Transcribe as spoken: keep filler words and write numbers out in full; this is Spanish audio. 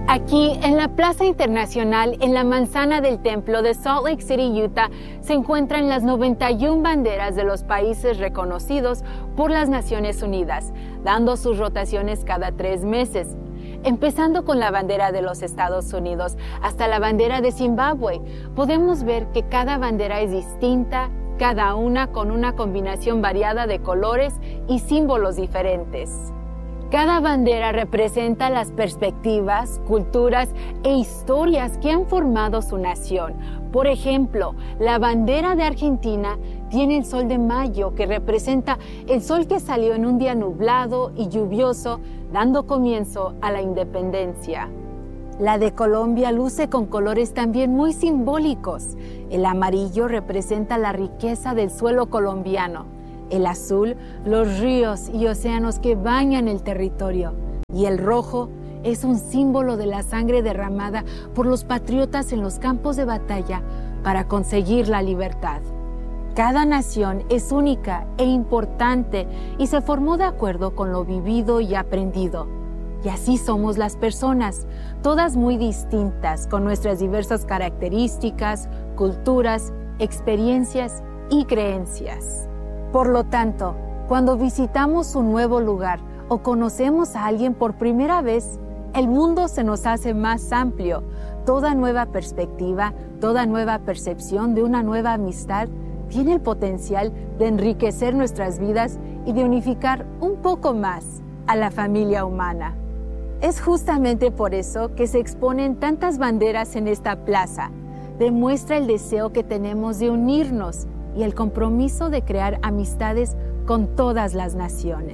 Aquí, en la Plaza Internacional, en la manzana del templo de Salt Lake City, Utah, se encuentran las noventa y una banderas de los países reconocidos por las Naciones Unidas, dando sus rotaciones cada tres meses. Empezando con la bandera de los Estados Unidos hasta la bandera de Zimbabue, podemos ver que cada bandera es distinta, cada una con una combinación variada de colores y símbolos diferentes. Cada bandera representa las perspectivas, culturas e historias que han formado su nación. Por ejemplo, la bandera de Argentina tiene el sol de mayo, que representa el sol que salió en un día nublado y lluvioso, dando comienzo a la independencia. La de Colombia luce con colores también muy simbólicos. El amarillo representa la riqueza del suelo colombiano. El azul, los ríos y océanos que bañan el territorio. Y el rojo es un símbolo de la sangre derramada por los patriotas en los campos de batalla para conseguir la libertad. Cada nación es única e importante y se formó de acuerdo con lo vivido y aprendido. Y así somos las personas, todas muy distintas, con nuestras diversas características, culturas, experiencias y creencias. Por lo tanto, cuando visitamos un nuevo lugar o conocemos a alguien por primera vez, el mundo se nos hace más amplio. Toda nueva perspectiva, toda nueva percepción de una nueva amistad tiene el potencial de enriquecer nuestras vidas y de unificar un poco más a la familia humana. Es justamente por eso que se exponen tantas banderas en esta plaza. Demuestra el deseo que tenemos de unirnos y el compromiso de crear amistades con todas las naciones.